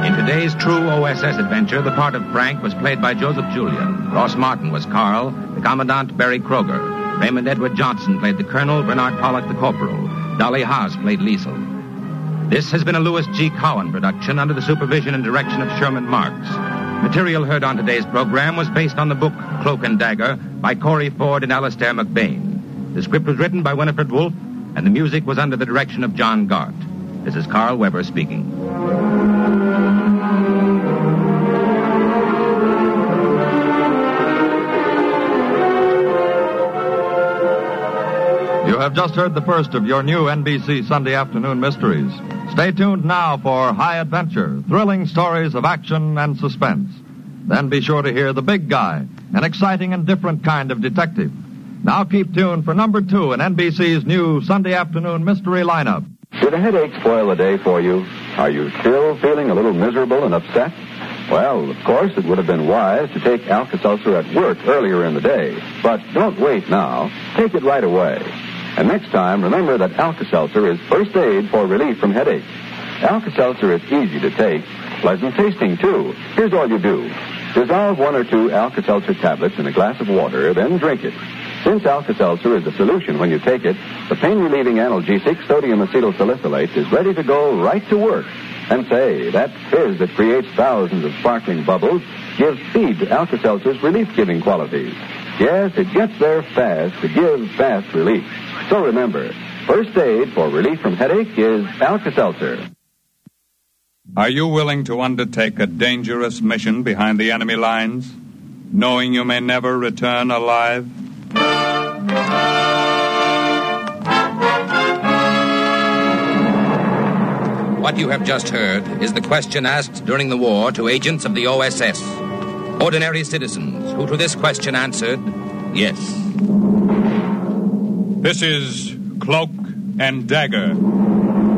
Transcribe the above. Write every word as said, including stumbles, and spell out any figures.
In today's true O S S adventure, the part of Frank was played by Joseph Julian. Ross Martin was Carl, the Commandant Barry Kroger. Raymond Edward Johnson played the Colonel, Bernard Pollock the Corporal. Dolly Haas played Liesel. This has been a Louis G. Cowan production under the supervision and direction of Sherman Marks. Material heard on today's program was based on the book Cloak and Dagger by Corey Ford and Alistair McBain. The script was written by Winifred Wolfe, and the music was under the direction of John Gart. This is Carl Weber speaking. You have just heard the first of your new N B C Sunday afternoon mysteries. Stay tuned now for High Adventure, thrilling stories of action and suspense. Then be sure to hear The Big Guy, an exciting and different kind of detective. Now keep tuned for number two in N B C's new Sunday afternoon mystery lineup. Did a headache spoil the day for you? Are you still feeling a little miserable and upset? Well, of course, it would have been wise to take Alka-Seltzer at work earlier in the day. But don't wait now. Take it right away. And next time, remember that Alka-Seltzer is first aid for relief from headache. Alka-Seltzer is easy to take, pleasant tasting, too. Here's all you do. Dissolve one or two Alka-Seltzer tablets in a glass of water, then drink it. Since Alka-Seltzer is a solution when you take it, the pain-relieving analgesic sodium acetylsalicylate is ready to go right to work. And say, that fizz that creates thousands of sparkling bubbles gives speed to Alka-Seltzer's relief-giving qualities. Yes, it gets there fast to give fast relief. So remember, first aid for relief from headache is Alka-Seltzer. Are you willing to undertake a dangerous mission behind the enemy lines, knowing you may never return alive? What you have just heard is the question asked during the war to agents of the O S S. Ordinary citizens who to this question answered, yes. This is Cloak and Dagger.